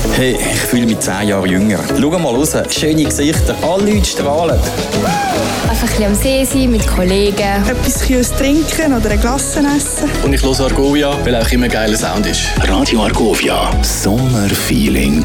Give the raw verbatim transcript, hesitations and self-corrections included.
Hey, ich fühle mich zehn Jahre jünger. Schau mal raus, schöne Gesichter, alle Leute strahlen. Einfach ein bisschen am See sein mit Kollegen. Etwas Kühles trinken oder ein Glas essen. Und ich höre Argovia, weil auch immer ein geiler Sound ist. Radio Argovia, Sommerfeeling.